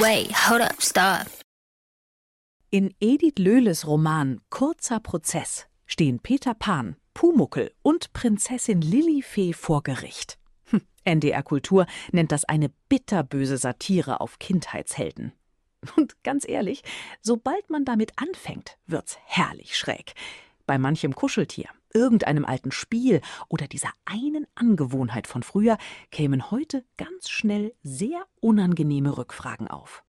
Wait, hold up, stop. In Edith Löhles Roman Kurzer Prozess stehen Peter Pan, Pumuckl und Prinzessin Lilifee vor Gericht. NDR Kultur nennt das eine bitterböse Satire auf Kindheitshelden. Und ganz ehrlich, sobald man damit anfängt, wird's herrlich schräg. Bei manchem Kuscheltier, irgendeinem alten Spiel oder dieser einen Angewohnheit von früher kämen heute ganz schnell sehr unangenehme Rückfragen auf.